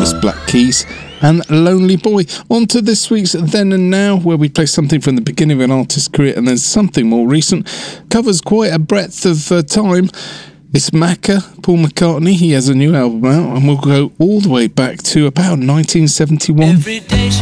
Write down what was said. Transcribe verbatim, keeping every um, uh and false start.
was Black Keys and Lonely Boy. On to this week's Then and Now, where we play something from the beginning of an artist's career and then something more recent. Covers quite a breadth of uh, time. It's Macca, Paul McCartney. He has a new album out, and we'll go all the way back to about nineteen seventy-one. Every day she